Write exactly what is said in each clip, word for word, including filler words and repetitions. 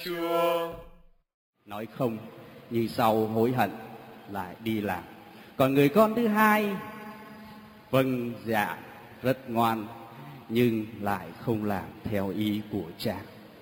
Chúa. Nói không, nhưng sau hối hận lại đi làm. Còn người con thứ hai vâng dạ rất ngoan, nhưng lại không làm theo ý của cha.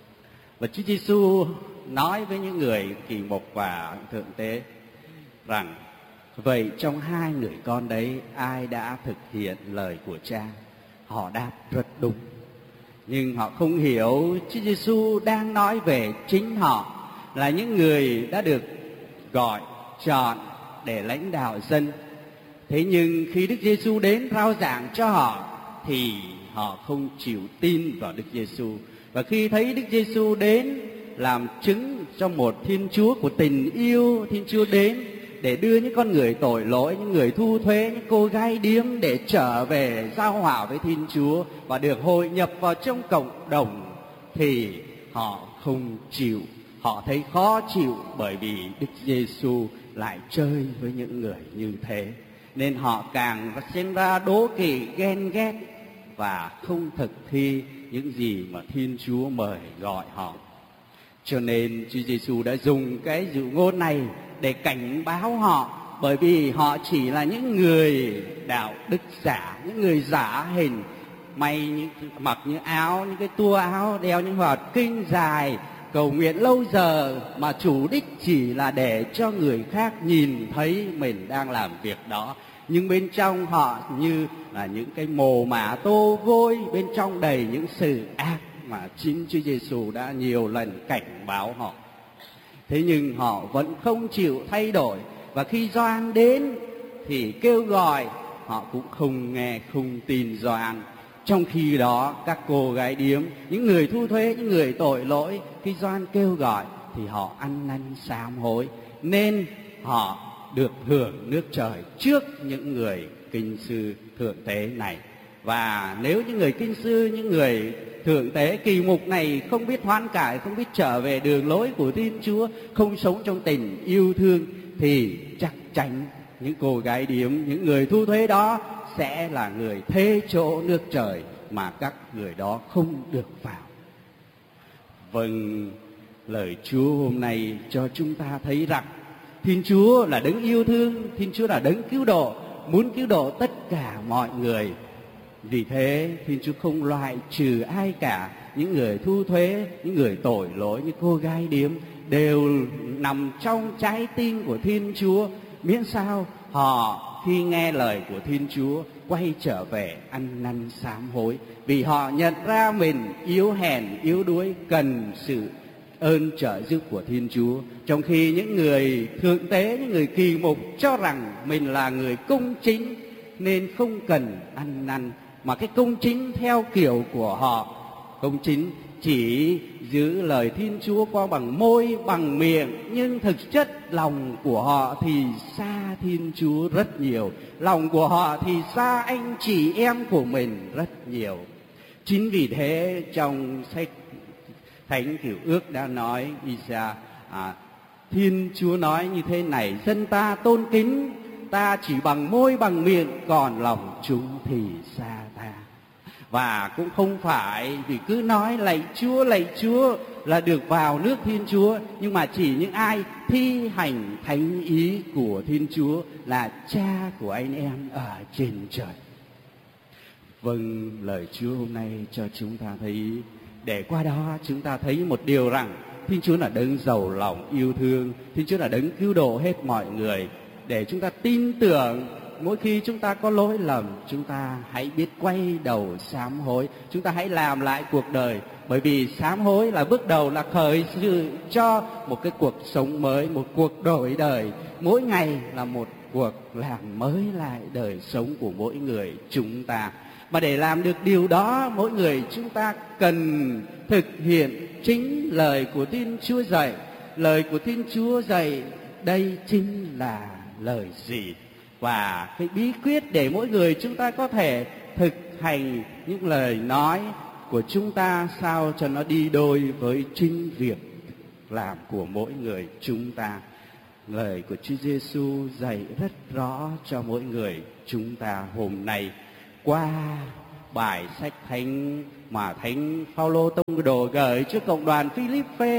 Và Chúa Giêsu nói với những người kỳ mục và thượng tế rằng: vậy trong hai người con đấy, ai đã thực hiện lời của cha? Họ đáp rất đúng. Nhưng họ không hiểu Chúa Giêsu đang nói về chính họ, là những người đã được gọi, chọn để lãnh đạo dân. Thế nhưng khi Đức Giêsu đến rao giảng cho họ thì họ không chịu tin vào Đức Giêsu. Và khi thấy Đức Giêsu đến làm chứng cho một Thiên Chúa của tình yêu, Thiên Chúa đến để đưa những con người tội lỗi, những người thu thuế, những cô gái điếm để trở về giao hòa với Thiên Chúa và được hội nhập vào trong cộng đồng, thì họ không chịu. Họ thấy khó chịu bởi vì Đức Giêsu lại chơi với những người như thế, nên họ càng sinh ra đố kỵ, ghen ghét và không thực thi những gì mà Thiên Chúa mời gọi họ. Cho nên Chúa Giêsu đã dùng cái dụ ngôn này để cảnh báo họ, bởi vì họ chỉ là những người đạo đức giả, những người giả hình, may những mặc những áo, những cái tua áo, đeo những hoạt kinh dài, cầu nguyện lâu giờ, mà chủ đích chỉ là để cho người khác nhìn thấy mình đang làm việc đó. Nhưng bên trong họ như là những cái mồ mả tô vôi, bên trong đầy những sự ác mà chính Chúa Giêsu đã nhiều lần cảnh báo họ. Thế nhưng họ vẫn không chịu thay đổi, và khi Gioan đến thì kêu gọi, họ cũng không nghe, không tin Gioan. Trong khi đó các cô gái điếm, những người thu thuế, những người tội lỗi, khi Gioan kêu gọi thì họ ăn năn sám hối, nên họ được hưởng nước trời trước những người kinh sư thượng tế này. Và nếu những người kinh sư, những người thượng tế kỳ mục này không biết hoán cải, không biết trở về đường lối của Thiên Chúa, không sống trong tình yêu thương, thì chắc chắn những cô gái điếm, những người thu thuế đó sẽ là người thế chỗ nước trời mà các người đó không được vào. Vâng, lời Chúa hôm nay cho chúng ta thấy rằng Thiên Chúa là đấng yêu thương, Thiên Chúa là đấng cứu độ, muốn cứu độ tất cả mọi người. Vì thế Thiên Chúa không loại trừ ai cả. Những người thu thuế, những người tội lỗi, những cô gái điếm đều nằm trong trái tim của Thiên Chúa, miễn sao họ khi nghe lời của Thiên Chúa quay trở về ăn năn sám hối, vì họ nhận ra mình yếu hèn, yếu đuối, cần sự ơn trợ giúp của Thiên Chúa. Trong khi những người thượng tế, những người kỳ mục cho rằng mình là người công chính nên không cần ăn năn, mà cái công chính theo kiểu của họ, công chính chỉ giữ lời Thiên Chúa qua bằng môi, bằng miệng, nhưng thực chất lòng của họ thì xa Thiên Chúa rất nhiều. Lòng của họ thì xa anh chị em của mình rất nhiều. Chính vì thế trong sách Thánh Cựu Ước đã nói, Isa, à, Thiên Chúa nói như thế này: dân ta tôn kính ta chỉ bằng môi bằng miệng, còn lòng chúng thì xa ta. Và cũng không phải vì cứ nói lạy Chúa, lạy Chúa là được vào nước Thiên Chúa, nhưng mà chỉ những ai thi hành thánh ý của Thiên Chúa, là Cha của anh em ở trên trời. Vâng, lời Chúa hôm nay cho chúng ta thấy, để qua đó chúng ta thấy một điều rằng Thiên Chúa là đấng giàu lòng yêu thương, Thiên Chúa là đấng cứu độ hết mọi người. Để chúng ta tin tưởng, mỗi khi chúng ta có lỗi lầm, chúng ta hãy biết quay đầu sám hối, chúng ta hãy làm lại cuộc đời. Bởi vì sám hối là bước đầu, là khởi sự cho một cái cuộc sống mới, một cuộc đổi đời. Mỗi ngày là một cuộc làm mới lại đời sống của mỗi người chúng ta. Mà để làm được điều đó, mỗi người chúng ta cần thực hiện chính lời của Thiên Chúa dạy. Lời của Thiên Chúa dạy đây chính là lời gì? Và cái bí quyết để mỗi người chúng ta có thể thực hành những lời nói của chúng ta sao cho nó đi đôi với chính việc làm của mỗi người chúng ta. Lời của Chúa Giêsu dạy rất rõ cho mỗi người chúng ta hôm nay qua bài sách thánh mà Thánh Phaolô tông đồ gửi cho cộng đoàn Philippe,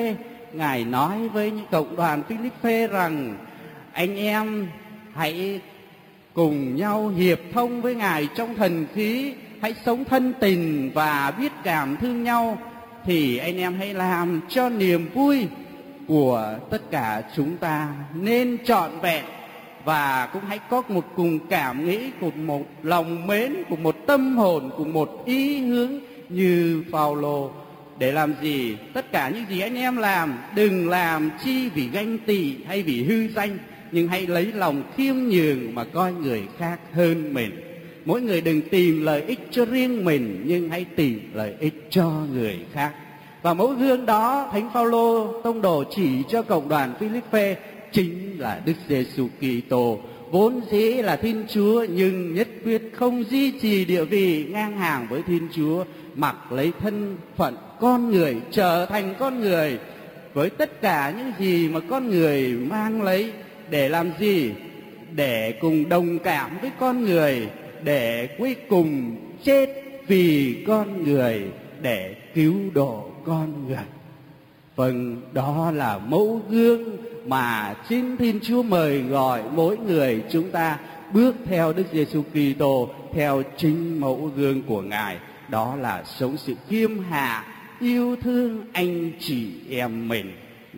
Ngài nói với những cộng đoàn Philippe rằng anh em hãy cùng nhau hiệp thông với Ngài trong thần khí, hãy sống thân tình và biết cảm thương nhau, thì anh em hãy làm cho niềm vui của tất cả chúng ta nên trọn vẹn, và cũng hãy có một cùng cảm nghĩ, cùng một lòng mến, cùng một tâm hồn, cùng một ý hướng như Phaolô. Để làm gì? Tất cả những gì anh em làm, đừng làm chi vì ganh tị hay vì hư danh, nhưng hãy lấy lòng khiêm nhường mà coi người khác hơn mình. Mỗi người đừng tìm lợi ích cho riêng mình, nhưng hãy tìm lợi ích cho người khác. Và mẫu gương đó Thánh Phaolô tông đồ chỉ cho cộng đoàn Philippe chính là Đức Giêsu Kitô, vốn dĩ là Thiên Chúa nhưng nhất quyết không duy trì địa vị ngang hàng với Thiên Chúa, mặc lấy thân phận con người, trở thành con người với tất cả những gì mà con người mang lấy. Để làm gì? Để cùng đồng cảm với con người, để cuối cùng chết vì con người, để cứu độ con người. Vâng, đó là mẫu gương mà chính Thiên Chúa mời gọi mỗi người chúng ta bước theo Đức Giêsu Kitô, theo chính mẫu gương của Ngài. Đó là sống sự khiêm hạ, yêu thương anh chị em mình.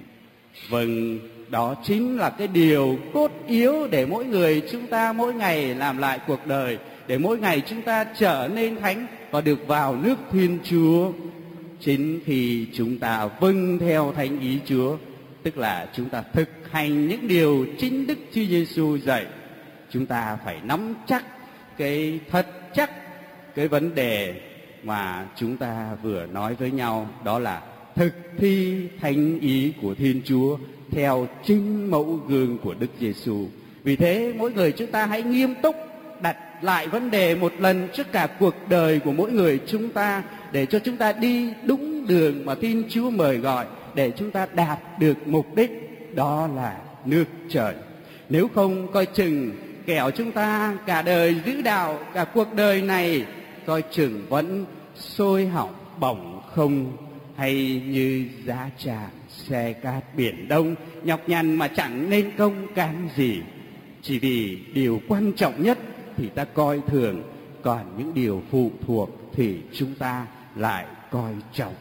Vâng, đó chính là cái điều cốt yếu để mỗi người chúng ta mỗi ngày làm lại cuộc đời, để mỗi ngày chúng ta trở nên thánh và được vào nước Thiên Chúa. Chính khi chúng ta vâng theo thánh ý Chúa, tức là chúng ta thực hành những điều chính Đức Chúa Giêsu dạy, chúng ta phải nắm chắc cái thật chắc cái vấn đề mà chúng ta vừa nói với nhau, đó là thực thi thánh ý của Thiên Chúa theo chính mẫu gương của Đức Giêsu. Vì thế mỗi người chúng ta hãy nghiêm túc đặt lại vấn đề một lần trước cả cuộc đời của mỗi người chúng ta, để cho chúng ta đi đúng đường mà Thiên Chúa mời gọi, để chúng ta đạt được mục đích, đó là nước trời. Nếu không coi chừng kẻo chúng ta cả đời giữ đạo, cả cuộc đời này coi chừng vẫn sôi hỏng bỏng không, hay như giá tràn xe cát biển đông, nhọc nhằn mà chẳng nên công cán gì. Chỉ vì điều quan trọng nhất thì ta coi thường, còn những điều phụ thuộc thì chúng ta lại coi trọng.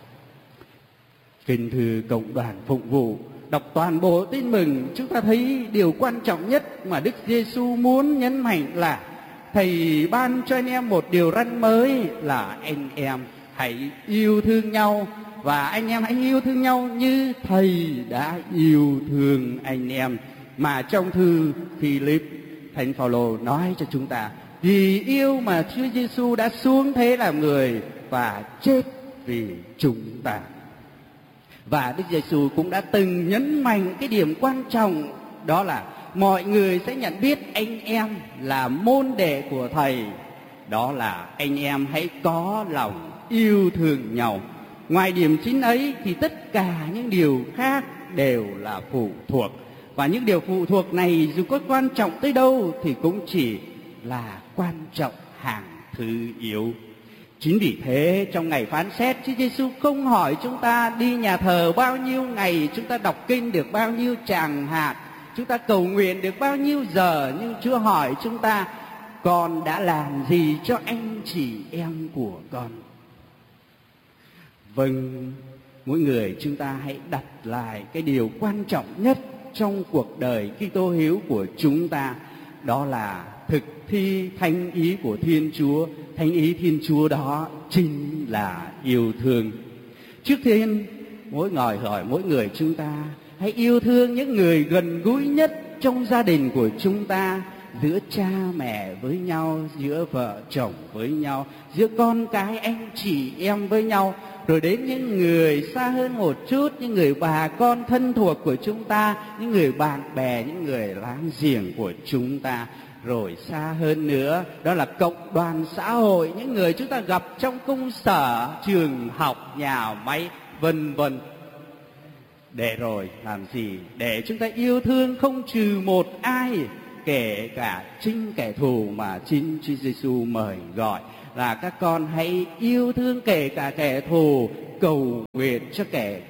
Kính thưa cộng đoàn phụng vụ, đọc toàn bộ Tin Mừng, chúng ta thấy điều quan trọng nhất mà Đức Giêsu muốn nhấn mạnh là Thầy ban cho anh em một điều răn mới, là anh em hãy yêu thương nhau, và anh em hãy yêu thương nhau như Thầy đã yêu thương anh em. Mà trong thư Philip, Thánh Phaolô nói cho chúng ta, vì yêu mà Chúa Giêsu đã xuống thế làm người và chết vì chúng ta. Và Đức Giêsu cũng đã từng nhấn mạnh cái điểm quan trọng, đó là mọi người sẽ nhận biết anh em là môn đệ của Thầy, đó là anh em hãy có lòng yêu thương nhau. Ngoài điểm chính ấy thì tất cả những điều khác đều là phụ thuộc. Và những điều phụ thuộc này dù có quan trọng tới đâu thì cũng chỉ là quan trọng hàng thứ yếu. Chính vì thế trong ngày phán xét, Chúa Giêsu không hỏi chúng ta đi nhà thờ bao nhiêu ngày, chúng ta đọc kinh được bao nhiêu tràng hạt, chúng ta cầu nguyện được bao nhiêu giờ, nhưng Chúa hỏi chúng ta, con đã làm gì cho anh chị em của con? Vâng, mỗi người chúng ta hãy đặt lại cái điều quan trọng nhất trong cuộc đời Kitô hữu của chúng ta, đó là thực thi thánh ý của Thiên Chúa. Thánh ý Thiên Chúa đó chính là yêu thương. Trước tiên, mỗi người hỏi mỗi người chúng ta hãy yêu thương những người gần gũi nhất trong gia đình của chúng ta, giữa cha mẹ với nhau, giữa vợ chồng với nhau, giữa con cái anh chị em với nhau, rồi đến những người xa hơn một chút, những người bà con thân thuộc của chúng ta, những người bạn bè, những người láng giềng của chúng ta. Rồi xa hơn nữa, đó là cộng đoàn xã hội, những người chúng ta gặp trong công sở, trường học, nhà máy, vân vân. Để rồi làm gì? Để chúng ta yêu thương không trừ một ai, kể cả chính kẻ thù mà chính Chúa Giêsu mời gọi, là các con hãy yêu thương kể cả kẻ thù, cầu nguyện cho kẻ thù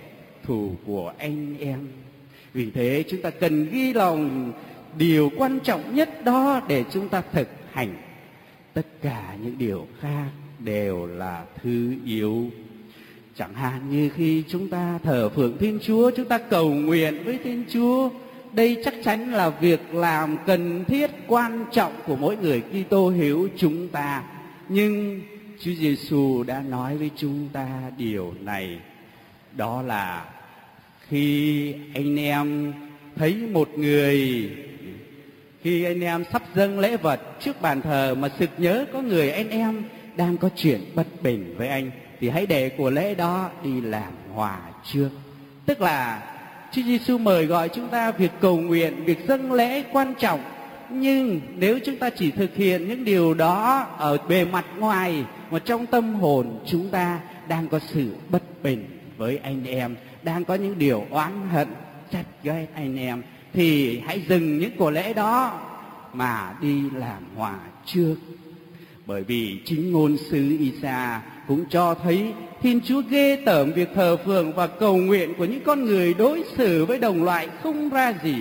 thù của anh em. Vì thế chúng ta cần ghi lòng điều quan trọng nhất đó để chúng ta thực hành. Tất cả những điều khác đều là thứ yếu. Chẳng hạn như khi chúng ta thờ phượng Thiên Chúa, chúng ta cầu nguyện với Thiên Chúa, đây chắc chắn là việc làm cần thiết quan trọng của mỗi người Kitô hữu chúng ta. Nhưng Chúa Giêsu đã nói với chúng ta điều này, đó là khi anh em thấy một người, khi anh em sắp dâng lễ vật trước bàn thờ mà sực nhớ có người anh em đang có chuyện bất bình với anh, thì hãy để của lễ đó đi làm hòa trước. Tức là Chúa Giêsu mời gọi chúng ta việc cầu nguyện, việc dâng lễ quan trọng. Nhưng nếu chúng ta chỉ thực hiện những điều đó ở bề mặt ngoài, mà trong tâm hồn chúng ta đang có sự bất bình với anh em, đang có những điều oán hận, trách ghét anh em, thì hãy dừng những của lễ đó mà đi làm hòa trước. Bởi vì chính ngôn sứ Isa cũng cho thấy Thiên Chúa ghê tởm việc thờ phượng và cầu nguyện của những con người đối xử với đồng loại không ra gì.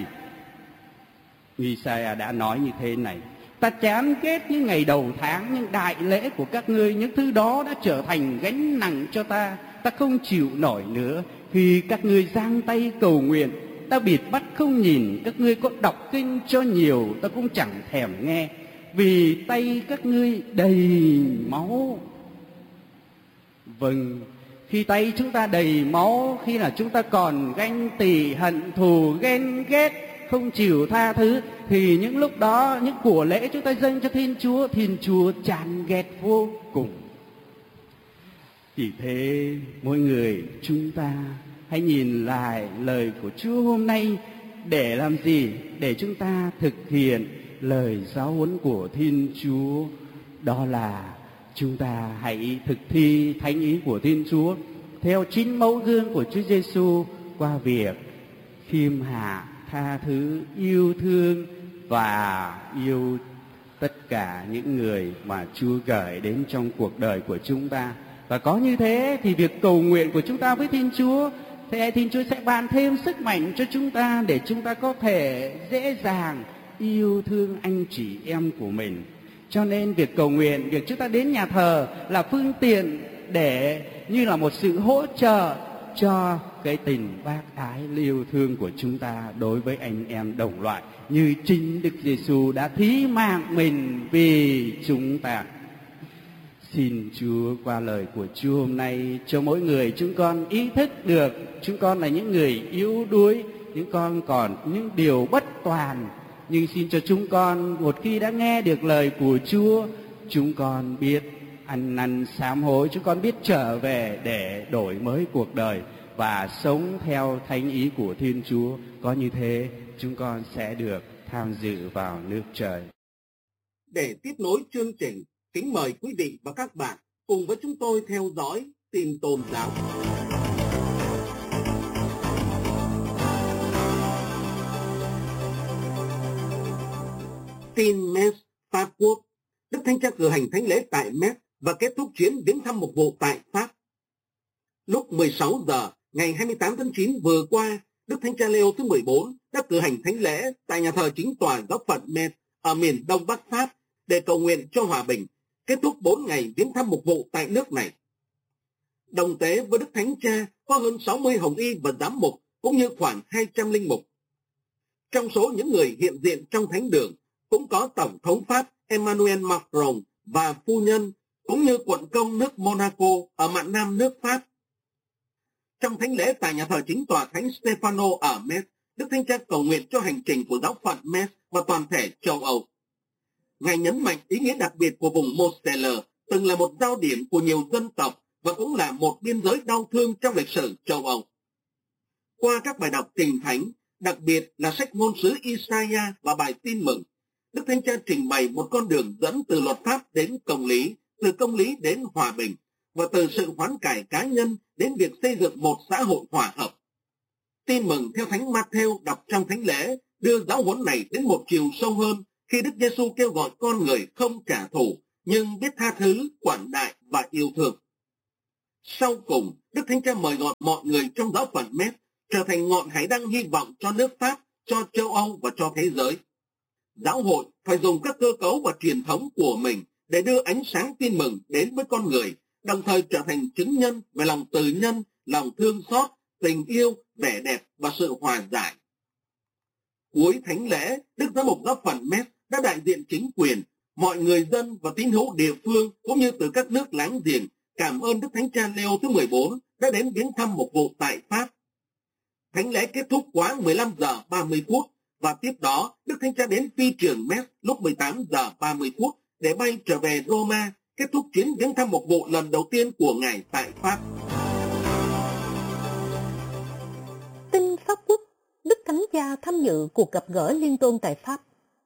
Isa đã nói như thế này: ta chán ghét những ngày đầu tháng, những đại lễ của các ngươi, những thứ đó đã trở thành gánh nặng cho ta. Ta không chịu nổi nữa. Khi các ngươi giang tay cầu nguyện, ta bịt mắt không nhìn. Các ngươi có đọc kinh cho nhiều, ta cũng chẳng thèm nghe, vì tay các ngươi đầy máu. Vâng, khi tay chúng ta đầy máu, khi là chúng ta còn ganh tị, hận thù, ghen ghét, không chịu tha thứ, thì những lúc đó những của lễ chúng ta dâng cho Thiên Chúa, Thiên Chúa chán ghét vô cùng. Vì thế mỗi người chúng ta hãy nhìn lại lời của Chúa hôm nay để làm gì? Để chúng ta thực hiện lời giáo huấn của Thiên Chúa, đó là chúng ta hãy thực thi thánh ý của Thiên Chúa theo chính mẫu gương của Chúa Giêsu qua việc khiêm hạ, tha thứ, yêu thương và yêu tất cả những người mà Chúa gửi đến trong cuộc đời của chúng ta. Và có như thế thì việc cầu nguyện của chúng ta với Thiên Chúa, thì Thiên Chúa sẽ ban thêm sức mạnh cho chúng ta để chúng ta có thể dễ dàng yêu thương anh chị em của mình. Cho nên việc cầu nguyện, việc chúng ta đến nhà thờ là phương tiện để như là một sự hỗ trợ cho cái tình bác ái yêu thương của chúng ta đối với anh em đồng loại, như chính Đức Giêsu đã thí mạng mình vì chúng ta. Xin Chúa qua lời của Chúa hôm nay cho mỗi người chúng con ý thức được chúng con là những người yếu đuối, những con còn những điều bất toàn. Nhưng xin cho chúng con một khi đã nghe được lời của Chúa, chúng con biết ăn năn sám hối, chúng con biết trở về để đổi mới cuộc đời và sống theo thánh ý của Thiên Chúa. Có như thế chúng con sẽ được tham dự vào nước trời. Để tiếp nối chương trình, kính mời quý vị và các bạn cùng với chúng tôi theo dõi tin tôn giáo. Tin Metz, Pháp Quốc. Đức Thánh Cha cử hành thánh lễ tại Metz và kết thúc chuyến viếng thăm mục vụ tại Pháp. Lúc mười sáu giờ ngày hai mươi tám tháng chín vừa qua, Đức Thánh Cha Leo thứ mười bốn đã cử hành thánh lễ tại nhà thờ chính tòa giáo phận Metz ở miền Đông Bắc Pháp để cầu nguyện cho hòa bình, kết thúc bốn ngày viếng thăm mục vụ tại nước này. Đồng tế với Đức Thánh Cha có hơn sáu mươi hồng y và giám mục, cũng như khoảng hai trăm linh mục. Trong số những người hiện diện trong thánh đường cũng có Tổng thống Pháp Emmanuel Macron và phu nhân, cũng như quận công nước Monaco ở mạn nam nước Pháp. Trong thánh lễ tại nhà thờ chính tòa Thánh Stefano ở Metz, Đức Thánh Cha cầu nguyện cho hành trình của giáo phận Metz và toàn thể châu Âu. Ngài nhấn mạnh ý nghĩa đặc biệt của vùng Moselle, từng là một giao điểm của nhiều dân tộc và cũng là một biên giới đau thương trong lịch sử châu Âu. Qua các bài đọc kinh thánh, đặc biệt là sách ngôn sứ Isaiah và bài tin mừng, Đức Thánh Cha trình bày một con đường dẫn từ luật pháp đến công lý, từ công lý đến hòa bình, và từ sự hoán cải cá nhân đến việc xây dựng một xã hội hòa hợp. Tin mừng theo Thánh Matthew đọc trong thánh lễ đưa giáo huấn này đến một chiều sâu hơn khi Đức Giêsu kêu gọi con người không trả thù nhưng biết tha thứ, quản đại và yêu thương. Sau cùng, Đức Thánh Cha mời gọi mọi người trong giáo phận Metz trở thành ngọn hải đăng hy vọng cho nước Pháp, cho châu Âu và cho thế giới. Giáo hội phải dùng các cơ cấu và truyền thống của mình để đưa ánh sáng tin mừng đến với con người, đồng thời trở thành chứng nhân về lòng từ nhân, lòng thương xót, tình yêu, vẻ đẹp và sự hòa giải. Cuối thánh lễ, Đức Giám mục giáo phận Metz đã đại diện chính quyền, mọi người dân và tín hữu địa phương cũng như từ các nước láng giềng cảm ơn Đức Thánh Cha Leo thứ mười bốn đã đến viếng thăm một vụ tại Pháp. Thánh lễ kết thúc quá mười lăm giờ ba mươi phút và tiếp đó Đức Thánh Cha đến phi trường Metz lúc mười tám giờ ba mươi phút để bay trở về Roma, kết thúc chuyến viếng thăm một vụ lần đầu tiên của Ngài tại Pháp. Tin Pháp Quốc, Đức Thánh Cha tham dự cuộc gặp gỡ liên tôn tại Pháp.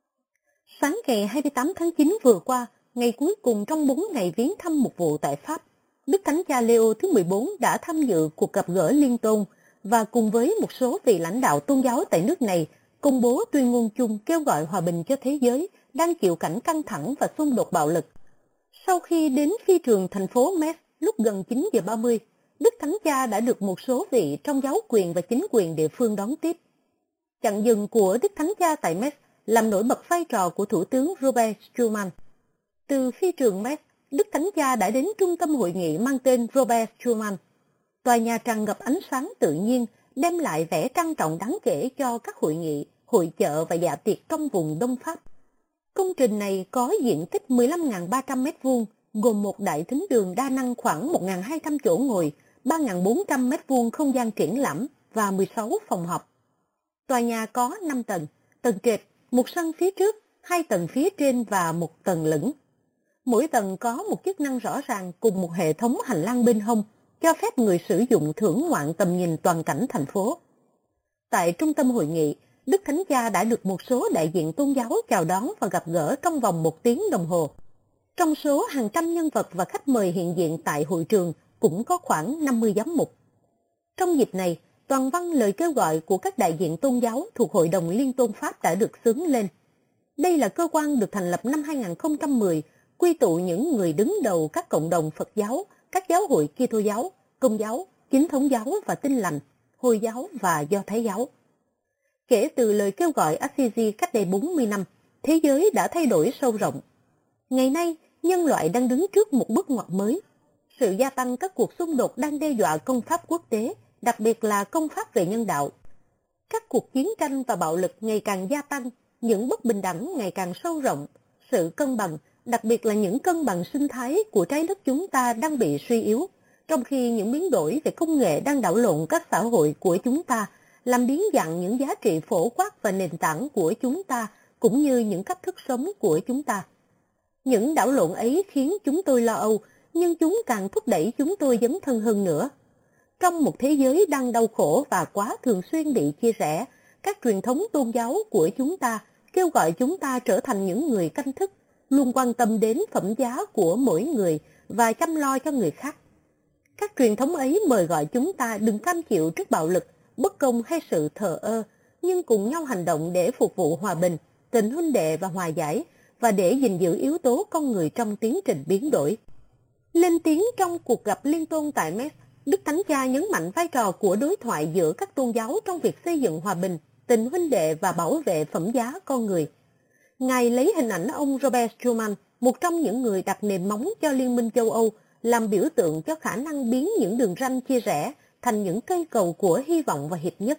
Sáng ngày hai mươi tám tháng chín vừa qua, ngày cuối cùng trong bốn ngày viếng thăm một vụ tại Pháp, Đức Thánh Cha Leo thứ mười bốn đã tham dự cuộc gặp gỡ liên tôn và cùng với một số vị lãnh đạo tôn giáo tại nước này công bố tuyên ngôn chung kêu gọi hòa bình cho thế giới đang chịu cảnh căng thẳng và xung đột bạo lực. Sau khi đến phi trường thành phố Metz lúc gần chín giờ ba mươi, Đức Thánh Cha đã được một số vị trong giáo quyền và chính quyền địa phương đón tiếp. Chặng dừng của Đức Thánh Cha tại Metz làm nổi bật vai trò của Thủ tướng Robert Schuman. Từ phi trường Metz, Đức Thánh Cha đã đến trung tâm hội nghị mang tên Robert Schuman. Tòa nhà tràn ngập ánh sáng tự nhiên, đem lại vẻ trang trọng đáng kể cho các hội nghị, hội chợ và dạ tiệc trong vùng Đông Pháp. Công trình này có diện tích mười lăm nghìn ba trăm mét vuông, gồm một đại thính đường đa năng khoảng một nghìn hai trăm chỗ ngồi, ba nghìn bốn trăm mét vuông không gian triển lãm và mười sáu phòng họp. Tòa nhà có năm tầng, tầng trệt, một sân phía trước, hai tầng phía trên và một tầng lửng. Mỗi tầng có một chức năng rõ ràng cùng một hệ thống hành lang bên hông, cho phép người sử dụng thưởng ngoạn tầm nhìn toàn cảnh thành phố. Tại trung tâm hội nghị, Đức Thánh Cha đã được một số đại diện tôn giáo chào đón và gặp gỡ trong vòng một tiếng đồng hồ. Trong số hàng trăm nhân vật và khách mời hiện diện tại hội trường cũng có khoảng năm mươi giám mục. Trong dịp này, toàn văn lời kêu gọi của các đại diện tôn giáo thuộc Hội đồng Liên tôn Pháp đã được xướng lên. Đây là cơ quan được thành lập năm hai nghìn không trăm mười, quy tụ những người đứng đầu các cộng đồng Phật giáo, các giáo hội Kitô giáo, Công giáo, Chính thống giáo và Tin lành, Hồi giáo và Do Thái giáo. Kể từ lời kêu gọi Assisi cách đây bốn mươi năm, thế giới đã thay đổi sâu rộng. Ngày nay, nhân loại đang đứng trước một bước ngoặt mới. Sự gia tăng các cuộc xung đột đang đe dọa công pháp quốc tế, đặc biệt là công pháp về nhân đạo. Các cuộc chiến tranh và bạo lực ngày càng gia tăng, những bất bình đẳng ngày càng sâu rộng, sự cân bằng, đặc biệt là những cân bằng sinh thái của trái đất chúng ta đang bị suy yếu, trong khi những biến đổi về công nghệ đang đảo lộn các xã hội của chúng ta, làm biến dạng những giá trị phổ quát và nền tảng của chúng ta, cũng như những cách thức sống của chúng ta. Những đảo lộn ấy khiến chúng tôi lo âu, nhưng chúng càng thúc đẩy chúng tôi dấn thân hơn nữa. Trong một thế giới đang đau khổ và quá thường xuyên bị chia rẽ, các truyền thống tôn giáo của chúng ta kêu gọi chúng ta trở thành những người canh thức, luôn quan tâm đến phẩm giá của mỗi người và chăm lo cho người khác. Các truyền thống ấy mời gọi chúng ta đừng cam chịu trước bạo lực, bất công hay sự thờ ơ, nhưng cùng nhau hành động để phục vụ hòa bình, tình huynh đệ và hòa giải, và để gìn giữ yếu tố con người trong tiến trình biến đổi. Lên tiếng trong cuộc gặp liên tôn tại Metz, Đức Thánh Cha nhấn mạnh vai trò của đối thoại giữa các tôn giáo trong việc xây dựng hòa bình, tình huynh đệ và bảo vệ phẩm giá con người. Ngài lấy hình ảnh ông Robert Schuman, một trong những người đặt nền móng cho Liên minh châu Âu, làm biểu tượng cho khả năng biến những đường ranh chia rẽ thành những cây cầu của hy vọng và hiệp nhất.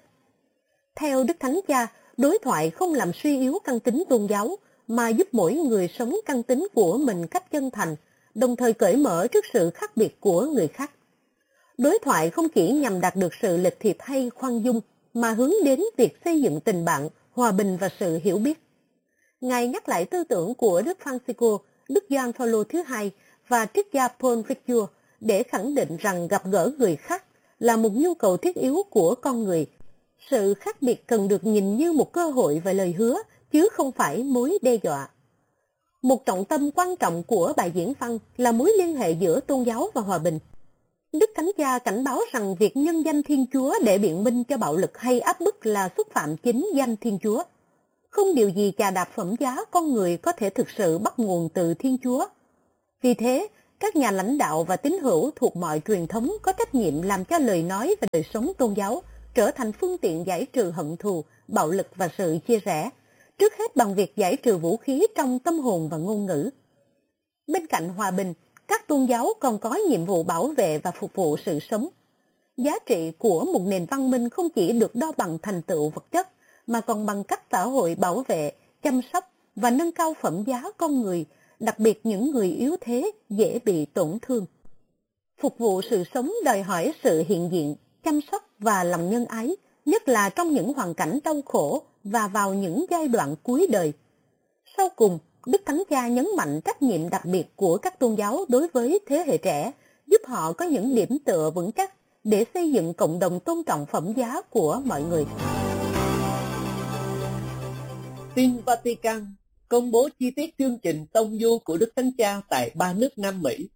Theo Đức Thánh Cha, đối thoại không làm suy yếu căn tính tôn giáo, mà giúp mỗi người sống căn tính của mình cách chân thành, đồng thời cởi mở trước sự khác biệt của người khác. Đối thoại không chỉ nhằm đạt được sự lịch thiệp hay khoan dung, mà hướng đến việc xây dựng tình bạn, hòa bình và sự hiểu biết. Ngài nhắc lại tư tưởng của Đức Francisco, Đức Gioan Phaolô thứ hai và triết gia Paul Ricoeur để khẳng định rằng gặp gỡ người khác là một nhu cầu thiết yếu của con người. Sự khác biệt cần được nhìn như một cơ hội và lời hứa, chứ không phải mối đe dọa. Một trọng tâm quan trọng của bài diễn văn là mối liên hệ giữa tôn giáo và hòa bình. Đức Thánh Cha cảnh báo rằng việc nhân danh Thiên Chúa để biện minh cho bạo lực hay áp bức là xúc phạm chính danh Thiên Chúa. Không điều gì chà đạp phẩm giá con người có thể thực sự bắt nguồn từ Thiên Chúa. Vì thế, các nhà lãnh đạo và tín hữu thuộc mọi truyền thống có trách nhiệm làm cho lời nói và đời sống tôn giáo trở thành phương tiện giải trừ hận thù, bạo lực và sự chia rẽ, trước hết bằng việc giải trừ vũ khí trong tâm hồn và ngôn ngữ. Bên cạnh hòa bình, các tôn giáo còn có nhiệm vụ bảo vệ và phục vụ sự sống. Giá trị của một nền văn minh không chỉ được đo bằng thành tựu vật chất, mà còn bằng cách xã hội bảo vệ, chăm sóc và nâng cao phẩm giá con người, đặc biệt những người yếu thế dễ bị tổn thương. Phục vụ sự sống đòi hỏi sự hiện diện, chăm sóc và lòng nhân ái, nhất là trong những hoàn cảnh đau khổ và vào những giai đoạn cuối đời. Sau cùng, Đức Thánh Cha nhấn mạnh trách nhiệm đặc biệt của các tôn giáo đối với thế hệ trẻ, giúp họ có những điểm tựa vững chắc để xây dựng cộng đồng tôn trọng phẩm giá của mọi người. Tin Vatican công bố chi tiết chương trình tông du của Đức Thánh Cha tại ba nước Nam Mỹ.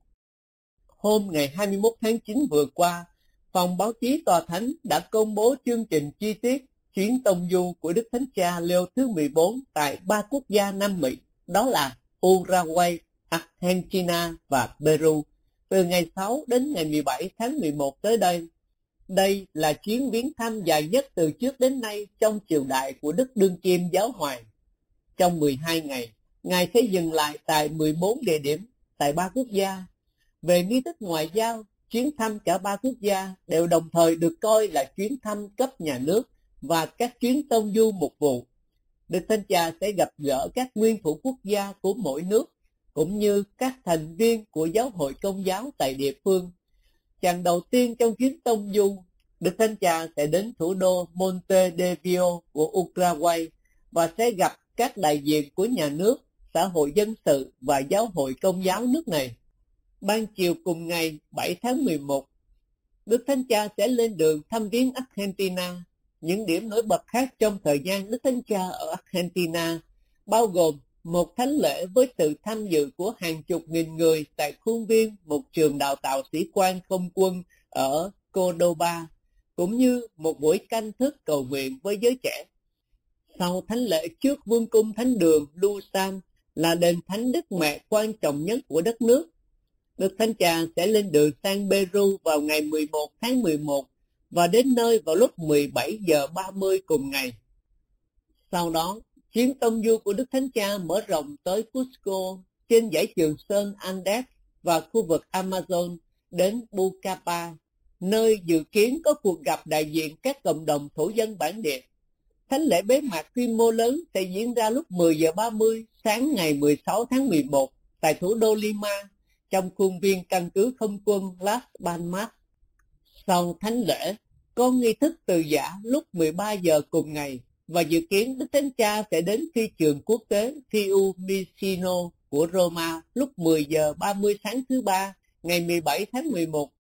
Hôm ngày hai mươi mốt tháng chín vừa qua, Phòng báo chí Tòa Thánh đã công bố chương trình chi tiết chuyến tông du của Đức Thánh Cha Leo thứ mười bốn tại ba quốc gia Nam Mỹ, đó là Uruguay, Argentina và Peru, từ ngày sáu đến ngày mười bảy tháng mười một tới đây. Đây là chuyến viếng thăm dài nhất từ trước đến nay trong triều đại của Đức Đương Kim Giáo Hoàng. Trong mười hai ngày, Ngài sẽ dừng lại tại mười bốn địa điểm tại ba quốc gia. Về nghi thức ngoại giao, chuyến thăm cả ba quốc gia đều đồng thời được coi là chuyến thăm cấp nhà nước và các chuyến tông du mục vụ. Đức Thánh Cha sẽ gặp gỡ các nguyên thủ quốc gia của mỗi nước, cũng như các thành viên của giáo hội Công giáo tại địa phương. Chặng đầu tiên trong chuyến tông du, Đức Thánh Cha sẽ đến thủ đô Montevideo của Uruguay và sẽ gặp các đại diện của nhà nước, xã hội dân sự và giáo hội Công giáo nước này. Ban chiều cùng ngày bảy tháng mười một, Đức Thánh Cha sẽ lên đường thăm viếng Argentina. Những điểm nổi bật khác trong thời gian Đức Thánh Cha ở Argentina bao gồm một thánh lễ với sự tham dự của hàng chục nghìn người tại khuôn viên một trường đào tạo sĩ quan không quân ở Cordoba, cũng như một buổi canh thức cầu nguyện với giới trẻ. Sau thánh lễ trước vương cung thánh đường Lusan là đền thánh Đức Mẹ quan trọng nhất của đất nước, Đức Thánh Cha sẽ lên đường sang Peru vào ngày mười một tháng mười một và đến nơi vào lúc mười bảy giờ ba mươi cùng ngày. Sau đó, chuyến tông du của Đức Thánh Cha mở rộng tới Cusco trên dãy Trường Sơn Andes và khu vực Amazon đến Bucapa, nơi dự kiến có cuộc gặp đại diện các cộng đồng thổ dân bản địa. Thánh lễ bế mạc quy mô lớn sẽ diễn ra lúc mười giờ ba mươi sáng ngày mười sáu tháng mười một tại thủ đô Lima, trong khuôn viên căn cứ không quân Las Palmas. Sau thánh lễ, có nghi thức từ giã lúc mười ba giờ cùng ngày và dự kiến Đức Thánh Cha sẽ đến phi trường quốc tế Fiumicino của Roma lúc mười giờ ba mươi sáng thứ ba ngày mười bảy tháng mười một.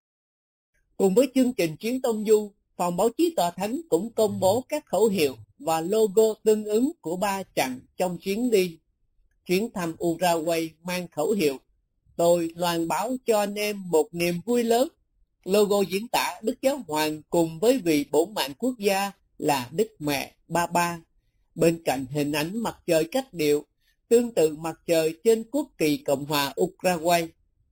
Cùng với chương trình chuyến tông du, Phòng báo chí Tòa Thánh cũng công bố các khẩu hiệu và logo tương ứng của ba chặng trong chuyến đi. Chuyến thăm Uruguay mang khẩu hiệu "Tôi loan báo cho anh em một niềm vui lớn". Logo diễn tả Đức Giáo Hoàng cùng với vị bổn mạng quốc gia là Đức Mẹ Ba Ba, bên cạnh hình ảnh mặt trời cách điệu, tương tự mặt trời trên quốc kỳ Cộng hòa Uruguay.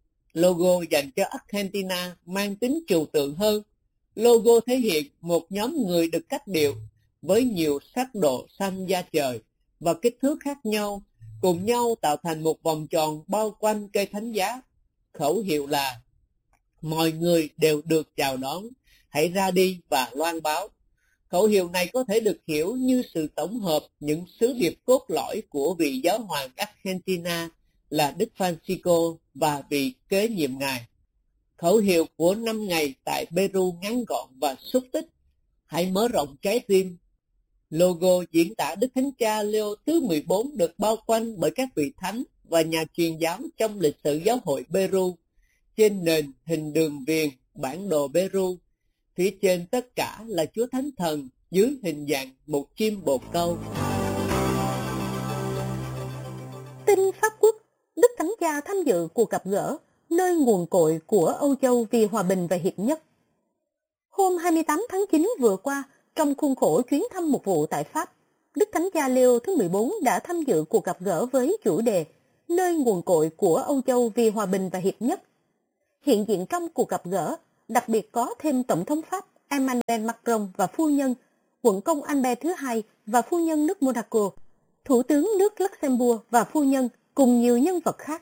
Logo dành cho Argentina mang tính trừu tượng hơn. Logo thể hiện một nhóm người được cách điệu với nhiều sắc độ xanh da trời và kích thước khác nhau, cùng nhau tạo thành một vòng tròn bao quanh cây thánh giá. Khẩu hiệu là "Mọi người đều được chào đón, hãy ra đi và loan báo". Khẩu hiệu này có thể được hiểu như sự tổng hợp những sứ điệp cốt lõi của vị giáo hoàng Argentina là Đức Francisco và vị kế nhiệm ngài. Khẩu hiệu của năm ngày tại Peru ngắn gọn và xúc tích: "Hãy mở rộng trái tim". Logo diễn tả Đức Thánh Cha Leo thứ mười bốn được bao quanh bởi các vị thánh và nhà truyền giáo trong lịch sử giáo hội Peru. Trên nền hình đường viền bản đồ Peru, phía trên tất cả là Chúa Thánh Thần dưới hình dạng một chim bồ câu. Tin Pháp Quốc, Đức Thánh Cha tham dự cuộc gặp gỡ nơi nguồn cội của Âu Châu vì hòa bình và hiệp nhất. Hôm hai mươi tám tháng chín vừa qua, trong khuôn khổ chuyến thăm mục vụ tại Pháp, Đức Thánh Cha Leo thứ mười bốn đã tham dự cuộc gặp gỡ với chủ đề nơi nguồn cội của Âu Châu vì hòa bình và hiệp nhất hiện diện trong cuộc gặp gỡ, đặc biệt có thêm Tổng thống Pháp Emmanuel Macron và phu nhân, quận công Albert thứ hai và phu nhân nước Monaco, Thủ tướng nước Luxembourg và phu nhân, cùng nhiều nhân vật khác.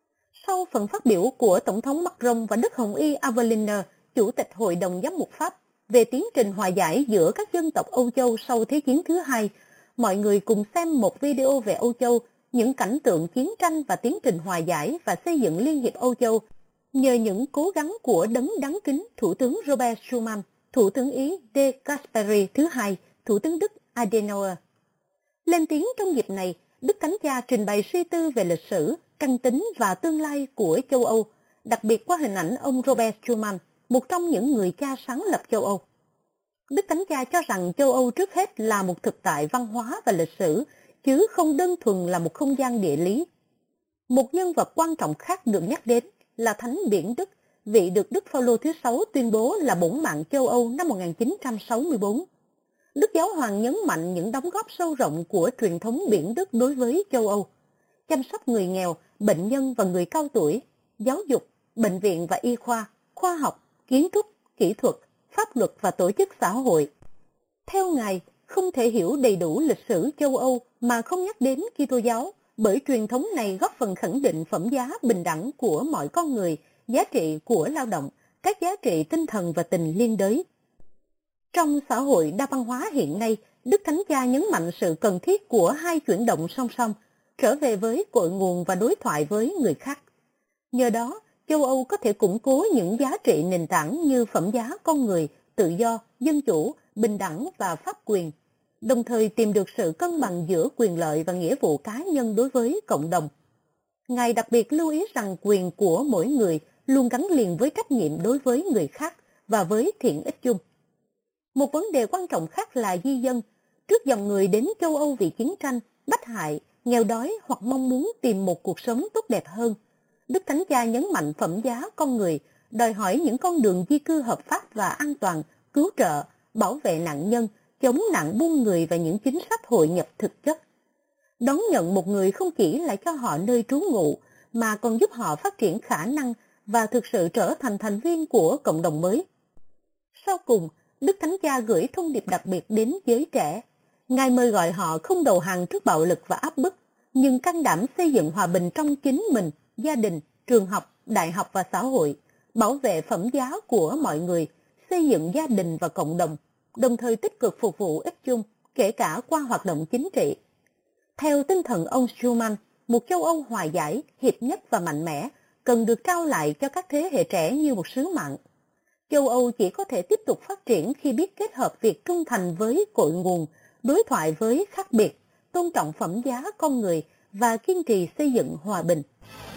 Sau phần phát biểu của Tổng thống Macron và Đức Hồng Y Aveliner, Chủ tịch Hội đồng Giám mục Pháp, về tiến trình hòa giải giữa các dân tộc Âu Châu sau Thế chiến thứ hai, mọi người cùng xem một video về Âu Châu, những cảnh tượng chiến tranh và tiến trình hòa giải và xây dựng Liên hiệp Âu Châu, nhờ những cố gắng của đấng đáng kính Thủ tướng Robert Schuman, Thủ tướng Ý De Gasperi thứ hai, Thủ tướng Đức Adenauer. Lên tiếng trong dịp này, Đức Thánh Cha trình bày suy tư về lịch sử, căn tính và tương lai của châu Âu, đặc biệt qua hình ảnh ông Robert Schuman, một trong những người cha sáng lập châu Âu. Đức Thánh Cha cho rằng châu Âu trước hết là một thực tại văn hóa và lịch sử, chứ không đơn thuần là một không gian địa lý. Một nhân vật quan trọng khác được nhắc đến là Thánh Biển Đức, vị được Đức Phaolô thứ sáu tuyên bố là bổn mạng châu Âu năm một nghìn chín trăm sáu mươi tư. Đức Giáo Hoàng nhấn mạnh những đóng góp sâu rộng của truyền thống Biển Đức đối với châu Âu, chăm sóc người nghèo, bệnh nhân và người cao tuổi, giáo dục, bệnh viện và y khoa, khoa học, kiến trúc, kỹ thuật, pháp luật và tổ chức xã hội. Theo Ngài, không thể hiểu đầy đủ lịch sử châu Âu mà không nhắc đến Kitô giáo, bởi truyền thống này góp phần khẳng định phẩm giá bình đẳng của mọi con người, giá trị của lao động, các giá trị tinh thần và tình liên đới. Trong xã hội đa văn hóa hiện nay, Đức Thánh Cha nhấn mạnh sự cần thiết của hai chuyển động song song, trở về với cội nguồn và đối thoại với người khác. Nhờ đó, châu Âu có thể củng cố những giá trị nền tảng như phẩm giá con người, tự do, dân chủ, bình đẳng và pháp quyền, đồng thời tìm được sự cân bằng giữa quyền lợi và nghĩa vụ cá nhân đối với cộng đồng. Ngài đặc biệt lưu ý rằng quyền của mỗi người luôn gắn liền với trách nhiệm đối với người khác và với thiện ích chung. Một vấn đề quan trọng khác là di dân. Trước dòng người đến châu Âu vì chiến tranh, bách hại, nghèo đói hoặc mong muốn tìm một cuộc sống tốt đẹp hơn, Đức Thánh Cha nhấn mạnh phẩm giá con người, đòi hỏi những con đường di cư hợp pháp và an toàn, cứu trợ, bảo vệ nạn nhân, chống nạn buôn người và những chính sách hội nhập thực chất. Đón nhận một người không chỉ là cho họ nơi trú ngụ, mà còn giúp họ phát triển khả năng và thực sự trở thành thành viên của cộng đồng mới. Sau cùng, Đức Thánh Cha gửi thông điệp đặc biệt đến giới trẻ. Ngài mời gọi họ không đầu hàng trước bạo lực và áp bức, nhưng can đảm xây dựng hòa bình trong chính mình, gia đình, trường học, đại học và xã hội, bảo vệ phẩm giá của mọi người, xây dựng gia đình và cộng đồng, đồng thời tích cực phục vụ ích chung, kể cả qua hoạt động chính trị. Theo tinh thần ông Schuman, một châu Âu hòa giải, hiệp nhất và mạnh mẽ cần được trao lại cho các thế hệ trẻ như một sứ mạng. Châu Âu chỉ có thể tiếp tục phát triển khi biết kết hợp việc trung thành với cội nguồn, đối thoại với khác biệt, tôn trọng phẩm giá con người và kiên trì xây dựng hòa bình.